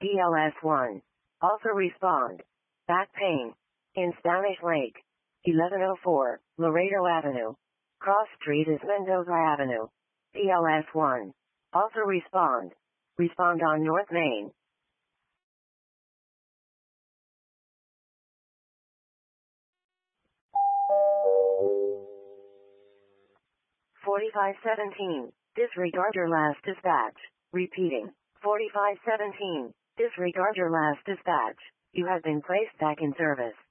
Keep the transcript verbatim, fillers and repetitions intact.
D L S one. Also respond. Back pain. In Spanish Lake. eleven oh four, Laredo Avenue. Cross Street is Mendoza Avenue. D L S one. Also respond. Respond on North Main. forty-five seventeen. Disregard your last dispatch. Repeating. forty-five seventeen. Disregard your last dispatch. You have been placed back in service.